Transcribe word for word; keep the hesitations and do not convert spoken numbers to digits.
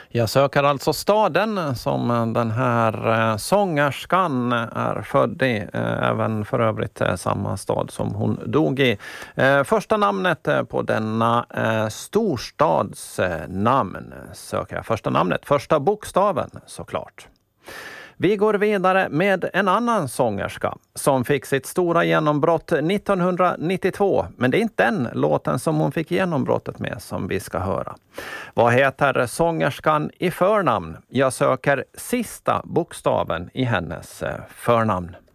Jag söker alltså staden som den här sångerskan är född i, även för övrigt samma stad som hon dog i. Första namnet på denna storstads namn söker jag. Första namnet, första bokstaven såklart. Vi går vidare med en annan sångerska som fick sitt stora genombrott nittonhundranittiotvå. Men det är inte den låten som hon fick genombrottet med som vi ska höra. Vad heter sångerskan i förnamn? Jag söker sista bokstaven i hennes förnamn.